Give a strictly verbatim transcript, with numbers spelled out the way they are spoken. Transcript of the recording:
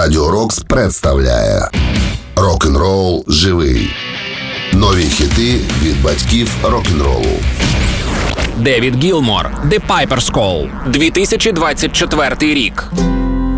Радіо Рокс представляє Рок-н-рол живий. Нові хіти від батьків рок-н-ролу. Девід Гілмор, The Piper's Call, дві тисячі двадцять четвертий рік.